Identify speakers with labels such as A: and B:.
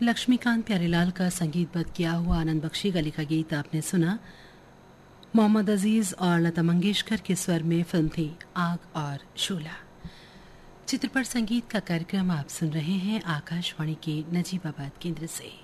A: लक्ष्मीकांत प्यारेलाल का संगीतबद्ध किया हुआ आनंद बख्शी गली का गीत आपने सुना। मोहम्मद अजीज और लता मंगेशकर के स्वर में फिल्म थी आग और शोला। चित्रपट संगीत का कार्यक्रम आप सुन रहे हैं आकाशवाणी के नजीबाबाद केंद्र से।